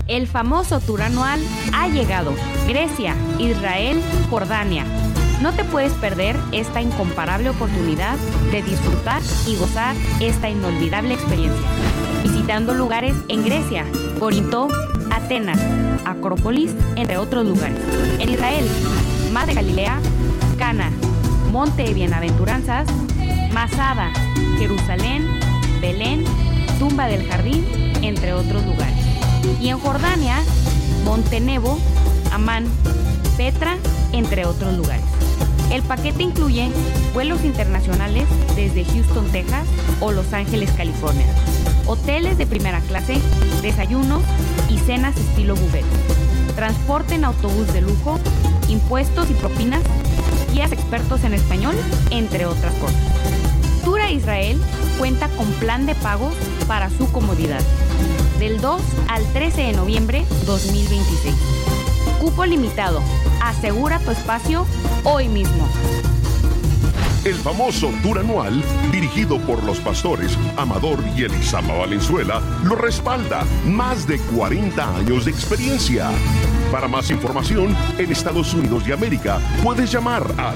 El famoso tour anual ha llegado. Grecia, Israel, Jordania. No te puedes perder esta incomparable oportunidad de disfrutar y gozar esta inolvidable experiencia. Visitando lugares en Grecia, Corinto, Atenas, Acrópolis, entre otros lugares. En Israel, Mar de Galilea, Cana, Monte de Bienaventuranzas, Masada, Jerusalén, Belén, Tumba del Jardín, entre otros lugares. Y en Jordania, Monte Nebo, Amán, Petra, entre otros lugares. El paquete incluye vuelos internacionales desde Houston, Texas o Los Ángeles, California, hoteles de primera clase, desayunos y cenas estilo buffet, transporte en autobús de lujo, impuestos y propinas, guías expertos en español, entre otras cosas. Tour a Israel cuenta con plan de pagos para su comodidad, del 2 al 13 de noviembre 2026. Cupo limitado. Asegura tu espacio hoy mismo. El famoso tour anual, dirigido por los pastores Amador y Elisama Valenzuela, lo respalda. Más de 40 años de experiencia. Para más información, en Estados Unidos de América, puedes llamar al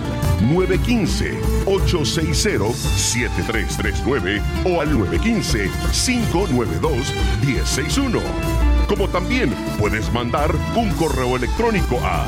915-860-7339 o al 915-592-1061. Como también puedes mandar un correo electrónico a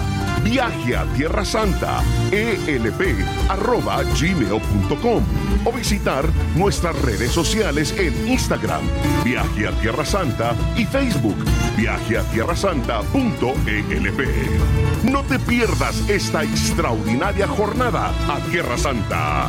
viajeatierrasanta@gmail.com o visitar nuestras redes sociales en Instagram, Viaje a Tierra Santa, y Facebook, viajeatierrasanta.elp. No te pierdas esta extraordinaria jornada a Tierra Santa.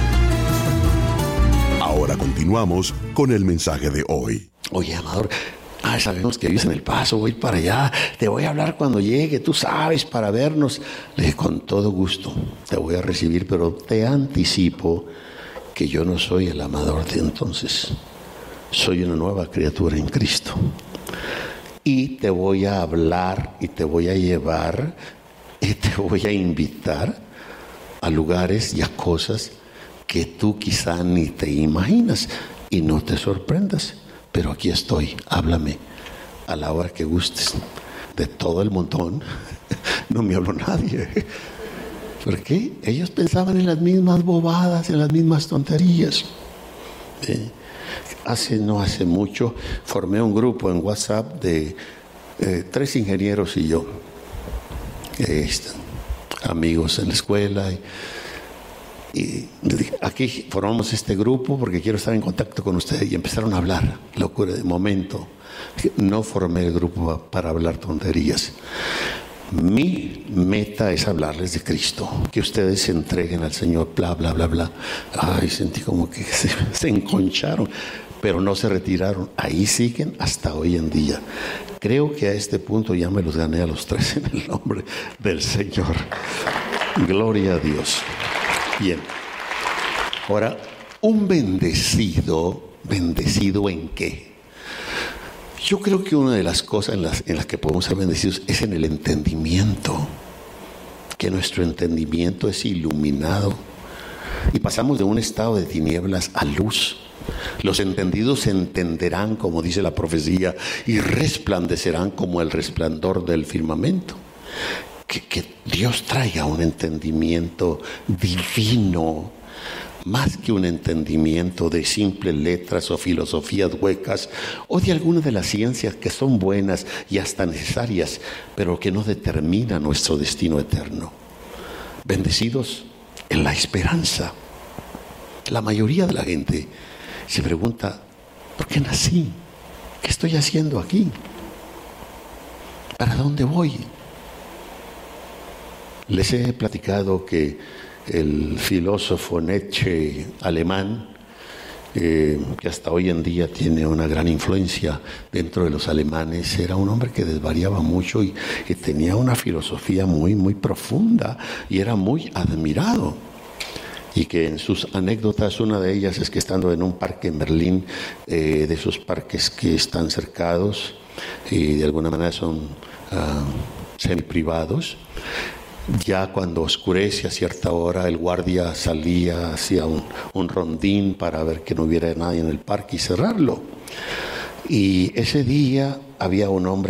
Ahora continuamos con el mensaje de hoy. Oye, Amador, sabemos que vives en El Paso, voy para allá, te voy a hablar cuando llegue, tú sabes, para vernos. Le dije, con todo gusto, te voy a recibir, pero te anticipo que yo no soy el Amador de entonces. Soy una nueva criatura en Cristo. Y te voy a hablar, y te voy a llevar, y te voy a invitar a lugares y a cosas que tú quizá ni te imaginas, y no te sorprendas. Pero aquí estoy, háblame a la hora que gustes. De todo el montón no me habló nadie. ¿Por qué? Ellos pensaban en las mismas bobadas, en las mismas tonterías. No hace mucho formé un grupo en WhatsApp de 3 ingenieros y yo, amigos en la escuela. Y aquí formamos este grupo porque quiero estar en contacto con ustedes, y empezaron a hablar. Locura de momento. No formé el grupo para hablar tonterías. Mi meta es hablarles de Cristo, que ustedes se entreguen al Señor, bla, bla, bla, bla. Ay, sentí como que se enconcharon, pero no se retiraron. Ahí siguen hasta hoy en día. Creo que a este punto ya me los gané a los 3 en el nombre del Señor. Gloria a Dios. Bien, ahora, un bendecido ¿en qué? Yo creo que una de las cosas en las que podemos ser bendecidos es en el entendimiento, que nuestro entendimiento es iluminado y pasamos de un estado de tinieblas a luz. Los entendidos entenderán, como dice la profecía, y resplandecerán como el resplandor del firmamento. Que Dios traiga un entendimiento divino, más que un entendimiento de simples letras o filosofías huecas o de algunas de las ciencias que son buenas y hasta necesarias, pero que no determinan nuestro destino eterno. Bendecidos en la esperanza. La mayoría de la gente se pregunta, ¿por qué nací? ¿Qué estoy haciendo aquí? ¿Para dónde voy? Les he platicado que el filósofo Nietzsche alemán, que hasta hoy en día tiene una gran influencia dentro de los alemanes, era un hombre que desvariaba mucho y tenía una filosofía muy, muy profunda y era muy admirado. Y que en sus anécdotas, una de ellas es que estando en un parque en Berlín, de esos parques que están cercados y de alguna manera son semiprivados, ya cuando oscurece a cierta hora, el guardia salía hacia un rondín para ver que no hubiera nadie en el parque y cerrarlo. Y ese día había un hombre